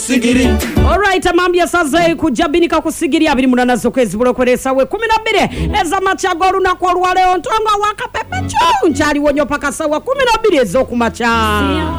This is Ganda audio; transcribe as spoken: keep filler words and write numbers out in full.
Sigiri. Alright, amambia saze kujabinika kusigiri abiri munanazo kwezi bulokolesa we kumi na mbili eza machago lunako olwa leo ntonga wakapepe chonchali wonyo paka sawa kumi na mbili ezo kumacha.